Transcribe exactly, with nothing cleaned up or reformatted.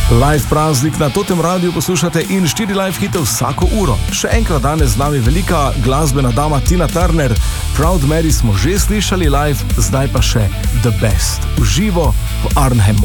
Live praznik na Totem Radiu poslušate in štiri live hite vsako uro. Še enkrat danes z nami velika glasbena dama Tina Turner. Proud Mary smo že slišali live, zdaj pa še The Best v živo v Arnhemu.